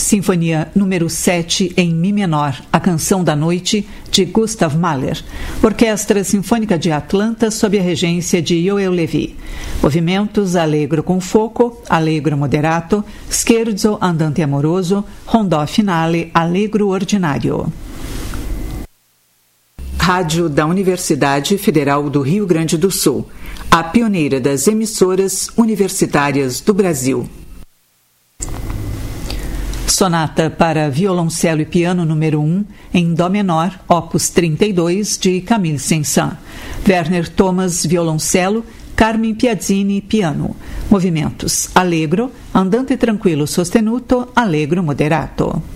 Sinfonia número 7 em Mi menor, A Canção da Noite, de Gustav Mahler. Orquestra Sinfônica de Atlanta, sob a regência de Yoel Levi. Movimentos: Allegro com foco, Allegro moderato, Scherzo andante amoroso, Rondó finale, Allegro ordinário. Rádio da Universidade Federal do Rio Grande do Sul, a pioneira das emissoras universitárias do Brasil. Sonata para violoncelo e piano número 1, em Dó menor, opus 32, de Camille Saint-Saëns. Werner Thomas, violoncelo, Carmen Piazzini, piano. Movimentos: Allegro, andante tranquillo sostenuto, Allegro moderato.